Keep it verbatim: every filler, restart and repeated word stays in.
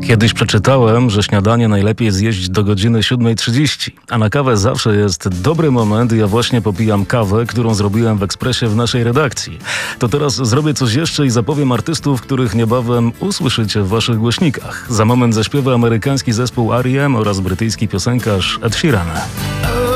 Kiedyś przeczytałem, że śniadanie najlepiej zjeść do godziny siódma trzydzieści, a na kawę zawsze jest dobry moment i ja właśnie popijam kawę, którą zrobiłem w ekspresie w naszej redakcji. To teraz zrobię coś jeszcze i zapowiem artystów, których niebawem usłyszycie w waszych głośnikach. Za moment zaśpiewa amerykański zespół R E M oraz brytyjski piosenkarz Ed Sheeran.